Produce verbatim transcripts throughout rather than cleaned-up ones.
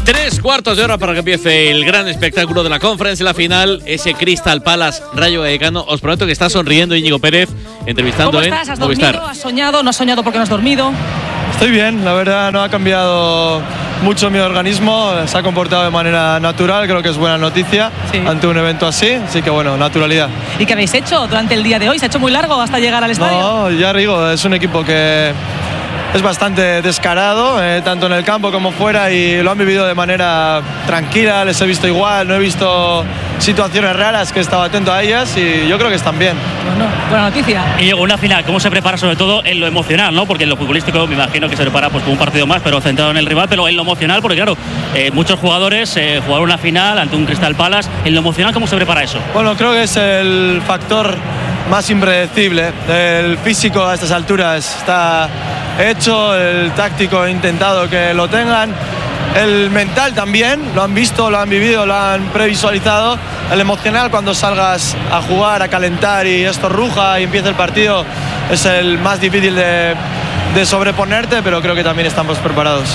Tres cuartos de hora para que empiece el gran espectáculo de la Conference, la final, ese Crystal Palace Rayo Vallecano. Os prometo que está sonriendo Íñigo Pérez entrevistando ¿Cómo en estás? ¿Has Movistar. dormido? ¿Has soñado? ¿No has soñado porque no has dormido? Estoy bien, la verdad no ha cambiado mucho mi organismo, se ha comportado de manera natural, creo que es buena noticia sí. ante un evento así, así que bueno, naturalidad. ¿Y qué habéis hecho durante el día de hoy? ¿Se ha hecho muy largo hasta llegar al estadio? No, ya digo, es un equipo que es bastante descarado, eh, tanto en el campo como fuera, y lo han vivido de manera tranquila, les he visto igual, no he visto situaciones raras, que he estado atento a ellas y yo creo que están bien. Bueno, buena noticia. Y llegó una final, ¿cómo se prepara sobre todo en lo emocional, ¿no? Porque en lo futbolístico me imagino que se prepara pues con un partido más, pero centrado en el rival, pero en lo emocional, porque claro, eh, muchos jugadores eh, jugaron una final ante un Crystal Palace, en lo emocional, ¿cómo se prepara eso? Bueno, creo que es el factor más impredecible. El físico a estas alturas está hecho, el táctico he intentado que lo tengan, el mental también, lo han visto, lo han vivido, lo han previsualizado. El emocional, cuando salgas a jugar, a calentar y esto ruja y empieza el partido, es el más difícil de, de sobreponerte, pero creo que también estamos preparados.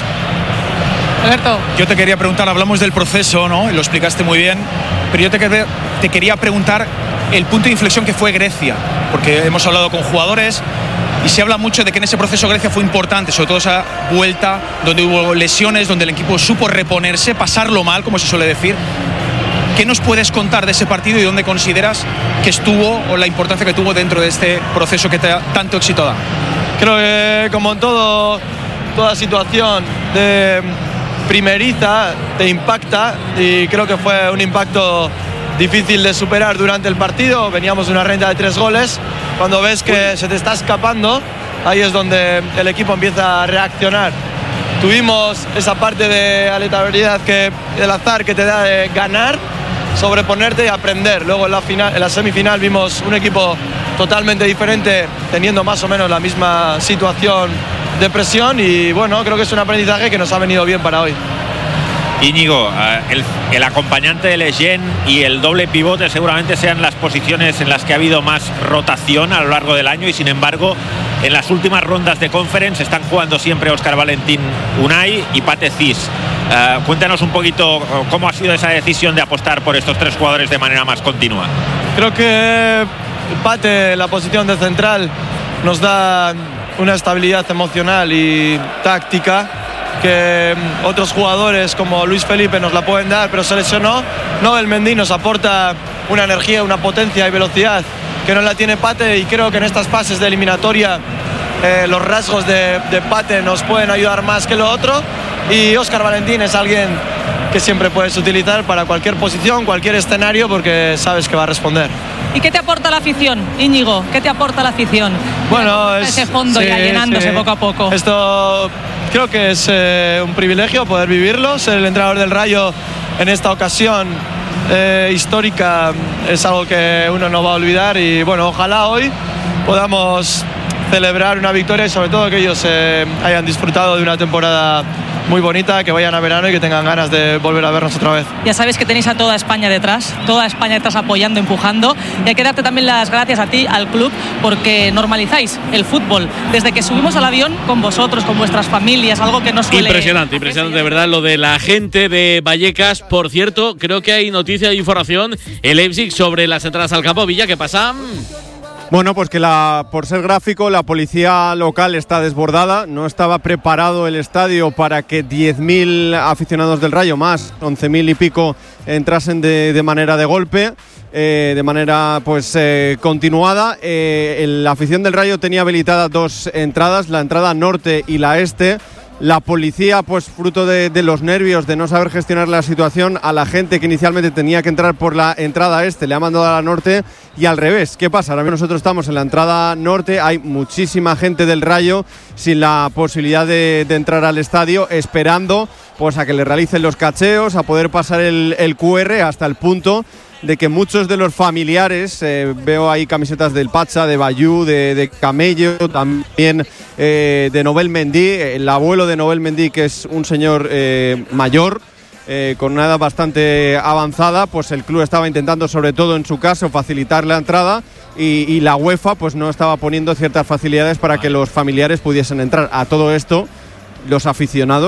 Alberto. Yo te quería preguntar, hablamos del proceso, ¿no? Lo explicaste muy bien, pero yo te, te quería preguntar el punto de inflexión que fue Grecia, porque hemos hablado con jugadores y se habla mucho de que en ese proceso Grecia fue importante, sobre todo esa vuelta donde hubo lesiones, donde el equipo supo reponerse, pasarlo mal, como se suele decir. ¿Qué nos puedes contar de ese partido y dónde consideras que estuvo o la importancia que tuvo dentro de este proceso que te da tanto éxito da? Creo que como en todo, toda situación de primeriza te impacta, y creo que fue un impacto difícil de superar durante el partido. Veníamos de una renta de tres goles. Cuando ves que Uy. se te está escapando, ahí es donde el equipo empieza a reaccionar. Tuvimos esa parte de aleatoriedad, que el azar que te da de ganar, sobreponerte y aprender. Luego en la, final, en la semifinal vimos un equipo totalmente diferente, teniendo más o menos la misma situación de presión, y bueno, creo que es un aprendizaje que nos ha venido bien para hoy. Íñigo, el, el acompañante de Lejeune y el doble pivote seguramente sean las posiciones en las que ha habido más rotación a lo largo del año, y sin embargo en las últimas rondas de Conference están jugando siempre Óscar Valentín Unai y Pate Ciss. Uh, cuéntanos un poquito cómo ha sido esa decisión de apostar por estos tres jugadores de manera más continua. Creo que Pate, la posición de central, nos da una estabilidad emocional y táctica que otros jugadores como Luis Felipe nos la pueden dar, pero se lesionó. Nobel Mendy nos aporta una energía, una potencia y velocidad que no la tiene Pate, y creo que en estas fases de eliminatoria eh, los rasgos de, de Pate nos pueden ayudar más que lo otro, y Óscar Valentín es alguien que siempre puedes utilizar para cualquier posición, cualquier escenario, porque sabes que va a responder. ¿Y qué te aporta la afición, Íñigo? ¿Qué te aporta la afición? Bueno, es, ese fondo sí, ya llenándose sí. poco a poco. Esto creo que es eh, un privilegio poder vivirlo. Ser el entrenador del Rayo en esta ocasión eh, histórica es algo que uno no va a olvidar, y bueno, ojalá hoy podamos celebrar una victoria y sobre todo que ellos eh, hayan disfrutado de una temporada muy bonita, que vayan a verano y que tengan ganas de volver a vernos otra vez. Ya sabéis que tenéis a toda España detrás, toda España detrás apoyando, empujando, y hay que darte también las gracias a ti, al club, porque normalizáis el fútbol desde que subimos al avión con vosotros, con vuestras familias, algo que no suele... Impresionante, impresionante de verdad lo de la gente de Vallecas. Por cierto, creo que hay noticia de información en Leipzig sobre las entradas al campo. Villa, ¿qué pasa? Bueno, pues que la, por ser gráfico, la policía local está desbordada. No estaba preparado el estadio para que diez mil aficionados del Rayo, más once mil y pico, entrasen de, de manera de golpe, eh, de manera pues eh, continuada. Eh, la afición del Rayo tenía habilitadas dos entradas, la entrada norte y la este. La policía, pues fruto de, de los nervios, de no saber gestionar la situación, a la gente que inicialmente tenía que entrar por la entrada este le ha mandado a la norte, y al revés. ¿Qué pasa? Ahora mismo nosotros estamos en la entrada norte, hay muchísima gente del Rayo sin la posibilidad de, de entrar al estadio, esperando pues a que le realicen los cacheos, a poder pasar el, el cu erre, hasta el punto de que muchos de los familiares, eh, veo ahí camisetas del Pacha, de Bayú, de, de Camello, también eh, de Nobel Mendy, el abuelo de Nobel Mendy, que es un señor eh, mayor, eh, con una edad bastante avanzada, pues el club estaba intentando, sobre todo en su caso, facilitar la entrada, y, y la UEFA pues no estaba poniendo ciertas facilidades para que los familiares pudiesen entrar. A todo esto, los aficionados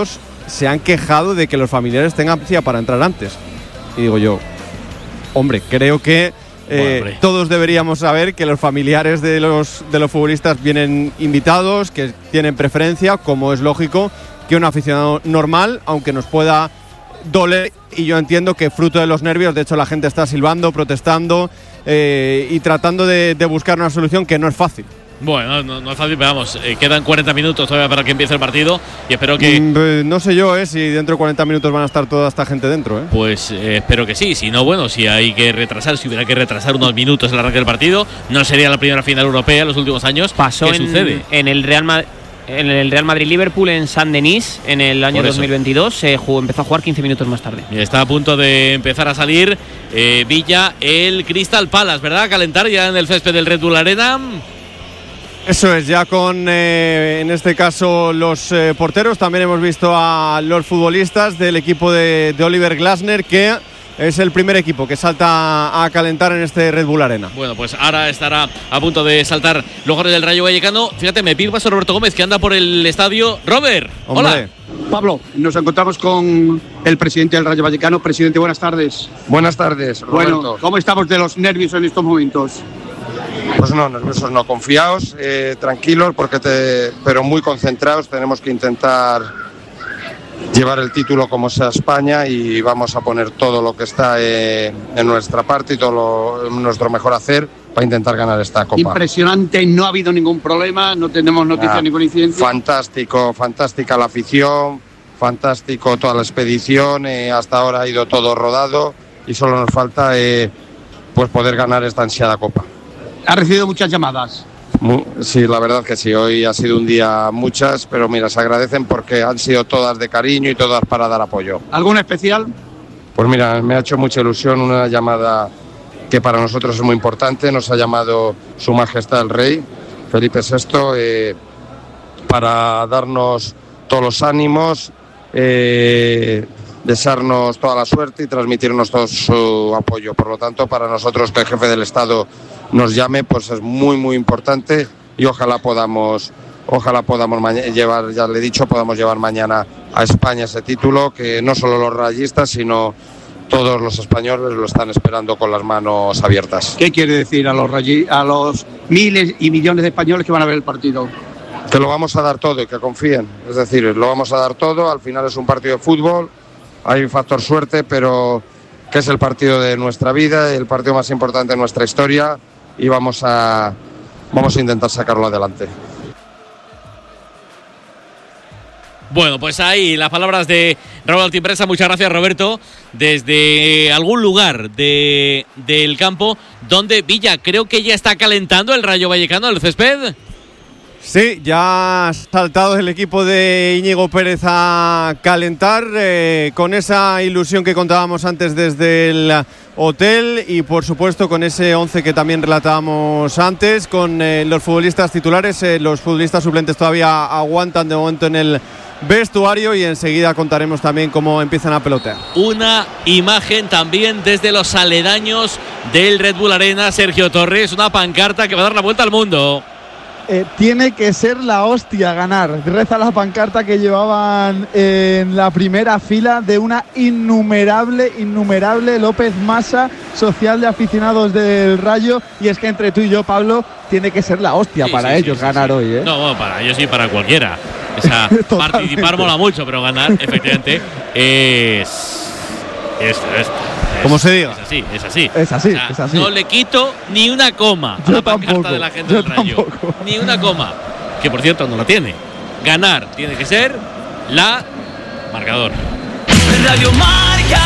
se han quejado de que los familiares tengan prisa para entrar antes. Y digo yo, hombre, creo que eh, bueno, todos deberíamos saber que los familiares de los, de los futbolistas vienen invitados, que tienen preferencia, como es lógico que un aficionado normal, aunque nos pueda doler, y yo entiendo que fruto de los nervios, de hecho la gente está silbando, protestando eh, y tratando de, de buscar una solución que no es fácil. Bueno, no, no es fácil, pero vamos, eh, quedan cuarenta minutos todavía para que empiece el partido y espero que… Mm, no sé yo eh, si dentro de cuarenta minutos van a estar toda esta gente dentro. Eh. Pues eh, espero que sí, si no, bueno, si hay que retrasar, si hubiera que retrasar unos minutos el arranque del partido, no sería la primera final europea en los últimos años. Pasó ¿Qué en, sucede? en el Real Madrid. En el Real Madrid-Liverpool en Saint-Denis en el año dos mil veintidós se jugó, empezó a jugar quince minutos más tarde. Está a punto de empezar a salir eh, Villa, el Crystal Palace, ¿verdad? A calentar ya en el césped del Red Bull Arena. Eso es, ya con eh, en este caso los eh, porteros. También hemos visto a los futbolistas del equipo de, de Oliver Glasner, que es el primer equipo que salta a calentar en este Red Bull Arena. Bueno, pues ahora estará a punto de saltar los jugadores del Rayo Vallecano. Fíjate, me pide paso Roberto Gómez, que anda por el estadio. Robert, Hombre. Hola. Pablo, nos encontramos con el presidente del Rayo Vallecano. Presidente, buenas tardes. Buenas tardes, Roberto. Bueno, ¿cómo estamos de los nervios en estos momentos? Pues no, nerviosos no, confiados, eh, tranquilos, porque te, pero muy concentrados. Tenemos que intentar llevar el título como sea España y vamos a poner todo lo que está eh, en nuestra parte y todo lo, nuestro mejor hacer para intentar ganar esta Copa. Impresionante, no ha habido ningún problema, no tenemos noticias, ah, ninguna incidencia. Fantástico, fantástica la afición, fantástico toda la expedición, eh, hasta ahora ha ido todo rodado y solo nos falta eh, pues poder ganar esta ansiada Copa. ¿Ha recibido muchas llamadas? Sí, la verdad que sí, hoy ha sido un día muchas, pero mira, se agradecen porque han sido todas de cariño y todas para dar apoyo. ¿Alguna especial? Pues mira, me ha hecho mucha ilusión una llamada que para nosotros es muy importante. Nos ha llamado Su Majestad el Rey, Felipe sexto, eh, para darnos todos los ánimos, eh, desearnos toda la suerte y transmitirnos todo su apoyo. Por lo tanto, para nosotros que el jefe del Estado nos llame, pues es muy muy importante y ojalá podamos ojalá podamos llevar, ya le he dicho, podamos llevar mañana a España ese título, que no solo los rayistas sino todos los españoles lo están esperando con las manos abiertas. ¿Qué quiere decir a los rayi- a los miles y millones de españoles que van a ver el partido? Que lo vamos a dar todo y que confíen, es decir, lo vamos a dar todo. Al final es un partido de fútbol, hay un factor suerte, pero que es el partido de nuestra vida, el partido más importante de nuestra historia, y vamos a vamos a intentar sacarlo adelante. Bueno, pues ahí las palabras de Raúl Altimpresa. Muchas gracias, Roberto, desde algún lugar de, del campo donde Villa, creo que ya está calentando el Rayo Vallecano el césped. Sí, ya ha saltado el equipo de Íñigo Pérez a calentar eh, con esa ilusión que contábamos antes desde el hotel y por supuesto con ese once que también relatábamos antes, con eh, los futbolistas titulares. Eh, los futbolistas suplentes todavía aguantan de momento en el vestuario y enseguida contaremos también cómo empiezan a pelotear. Una imagen también desde los aledaños del Red Bull Arena, Sergio Torres, una pancarta que va a dar la vuelta al mundo. Eh, tiene que ser la hostia ganar. Reza la pancarta que llevaban en la primera fila de una innumerable, innumerable López Masa, social de aficionados del Rayo. Y es que entre tú y yo, Pablo, tiene que ser la hostia sí, para sí, ellos sí, ganar sí. hoy. ¿eh? No, bueno, para ellos sí, para cualquiera. O sea, participar mola mucho, pero ganar, efectivamente, es. Es, es, como se diga. Es así, es así. Es así, o sea, es así. No le quito ni una coma yo a la tampoco, pancarta de la gente del Rayo. Tampoco. Ni una coma. Que por cierto no la tiene. Ganar tiene que ser la marcador. Radio Marca.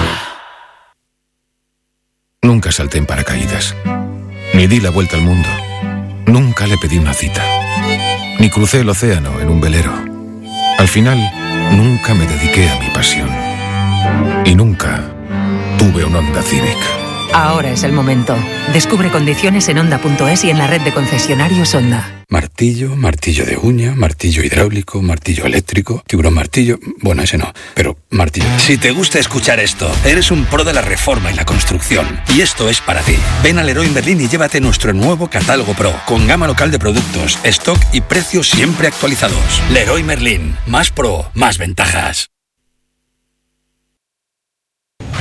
Nunca salté en paracaídas. Ni di la vuelta al mundo. Nunca le pedí una cita. Ni crucé el océano en un velero. Al final, nunca me dediqué a mi pasión. Y nunca tuve un Honda Civic. Ahora es el momento. Descubre condiciones en Honda punto es y en la red de concesionarios Honda. Martillo, martillo de uña, martillo hidráulico, martillo eléctrico, tiburón martillo… Bueno, ese no, pero martillo… Si te gusta escuchar esto, eres un pro de la reforma y la construcción. Y esto es para ti. Ven a Leroy Merlin y llévate nuestro nuevo catálogo Pro, con gama local de productos, stock y precios siempre actualizados. Leroy Merlin, más pro, más ventajas.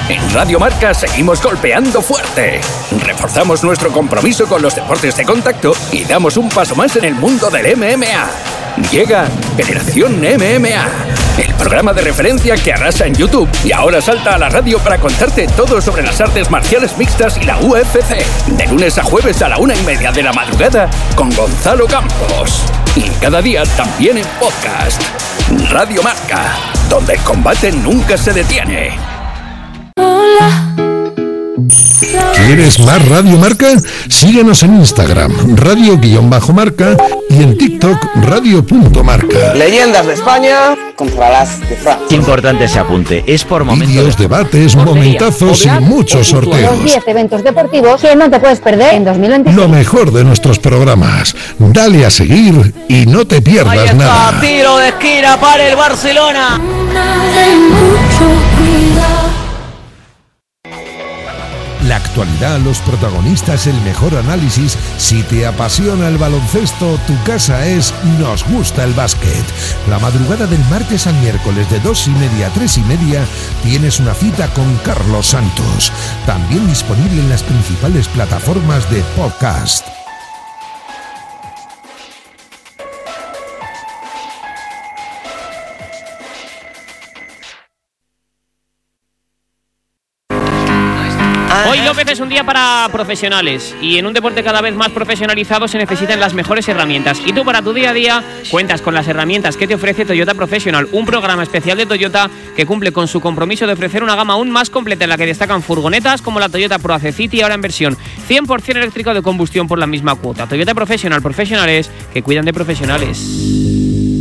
En Radio Marca seguimos golpeando fuerte. Reforzamos nuestro compromiso con los deportes de contacto y damos un paso más en el mundo del M M A. Llega Generación M M A, el programa de referencia que arrasa en YouTube y ahora salta a la radio para contarte todo sobre las artes marciales mixtas y la U F C. De lunes a jueves a la una y media de la madrugada con Gonzalo Campos. Y cada día también en podcast. Radio Marca, donde el combate nunca se detiene. ¿Quieres más Radio Marca? Síguenos en Instagram, radio-marca y en TikTok, radio.marca. Leyendas de España contra las de Francia. Importante ese apunte, es por momentos. Vídeos, debates, momentazos y muchos sorteos. Los diez eventos deportivos que no te puedes perder en dos mil veintiséis. Lo mejor de nuestros programas. Dale a seguir y no te pierdas Ahí está, nada. Tiro de esquina para el Barcelona. La actualidad, los protagonistas, el mejor análisis. Si te apasiona el baloncesto, tu casa es Nos Gusta el Básquet. La madrugada del martes al miércoles de dos y media a tres y media tienes una cita con Carlos Santos. También disponible en las principales plataformas de podcast. Hoy López es un día para profesionales y en un deporte cada vez más profesionalizado se necesitan las mejores herramientas. Y tú para tu día a día cuentas con las herramientas que te ofrece Toyota Professional, un programa especial de Toyota que cumple con su compromiso de ofrecer una gama aún más completa en la que destacan furgonetas como la Toyota Pro Ace City, ahora en versión cien por ciento eléctrico de combustión por la misma cuota. Toyota Professional, profesionales que cuidan de profesionales.